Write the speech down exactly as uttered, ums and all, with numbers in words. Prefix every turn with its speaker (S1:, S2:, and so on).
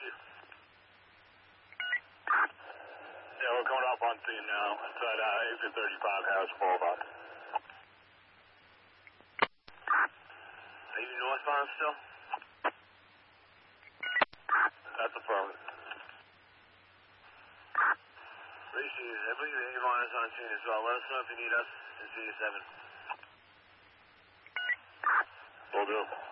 S1: you. Yeah, we're coming up on scene now. Inside uh, exit thirty-five, Harris Boulevard. Are you northbound still? That's affirmative. Appreciate it. I believe Avon is on scene as well. Let us know if you need us in C seven. Will do.